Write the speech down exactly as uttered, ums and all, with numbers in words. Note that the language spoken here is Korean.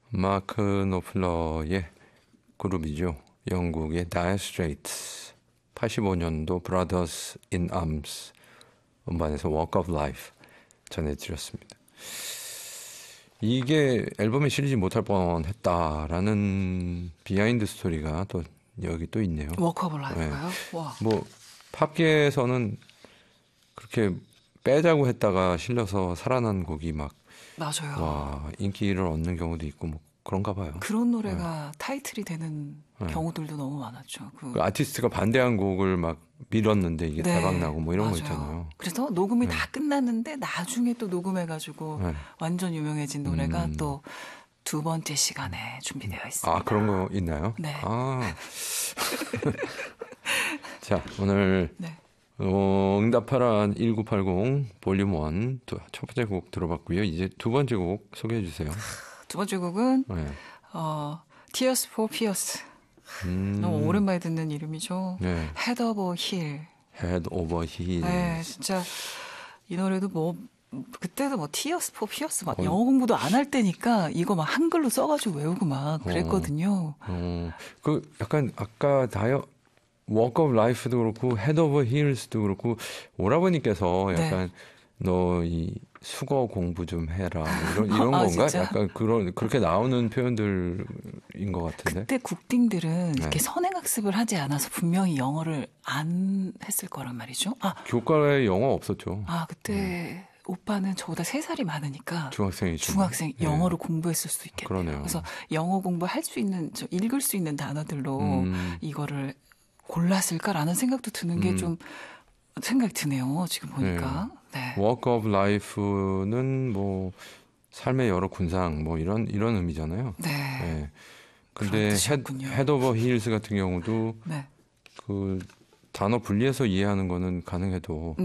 마크 노플러의 그룹이죠. 영국의 Dire Straits. 팔십오 년도 Brothers in Arms 음반에서 Walk of Life 전해드렸습니다. 이게 앨범에 실리지 못할 뻔했다라는 비하인드 스토리가 또 여기 또 있네요. Walk of Life가요? 네. 와. 뭐 팝계에서는 그렇게 빼자고 했다가 실려서 살아난 곡이 막 맞아요. 와, 인기를 얻는 경우도 있고 뭐 그런가 봐요. 그런 노래가 네. 타이틀이 되는 네. 경우들도 너무 많았죠. 그, 그 아티스트가 반대한 곡을 막 밀었는데 이게 네. 대박 나고 뭐 이런 맞아요. 거 있잖아요. 그래서 녹음이 네. 다 끝났는데 나중에 또 녹음해가지고 네. 완전 유명해진 노래가 음. 또 두 번째 시간에 준비되어 있습니다. 아, 그런 거 있나요? 네. 아. 자, 오늘 네. 어, 응답하라 천구백팔십 볼륨 일 첫 번째 곡 들어봤고요. 이제 두 번째 곡 소개해 주세요. 두 번째 곡은 네. 어, Tears for Fears. 음. 너무 오랜만에 듣는 이름이죠. 네. Head over heel. Head over heel. 네, 진짜 이 노래도 뭐 그때도 뭐 Tears for Fears 막 영어 공부도 안 할 때니까 이거 막 한글로 써가지고 외우고 막 그랬거든요. 어, 어. 그 약간 아까 다이어 Walk of Life도 그렇고 Head over Heels도 그렇고 오라버니께서 약간 네. 너 이 수거 공부 좀 해라 이런 이런 아, 건가? 진짜? 약간 그런 그렇게 나오는 표현들인 것 같은데. 그때 국딩들은 네. 이렇게 선행학습을 하지 않아서 분명히 영어를 안 했을 거란 말이죠. 아 교과에 영어 없었죠. 아 그때 네. 오빠는 저보다 세 살이 많으니까 중학생이죠. 중학생 네. 영어를 공부했을 수도 있겠네요. 그러네요. 그래서 영어 공부할 수 있는 저 읽을 수 있는 단어들로 음. 이거를 골랐을까라는 생각도 드는 게 좀 음. 생각이 드네요. 지금 보니까. 네. 네. Walk of Life는 뭐 삶의 여러 군상 뭐 이런 이런 의미잖아요. 네. 네. 근데 Head over Heels 같은 경우도 네. 그 단어 분리해서 이해하는 거는 가능해도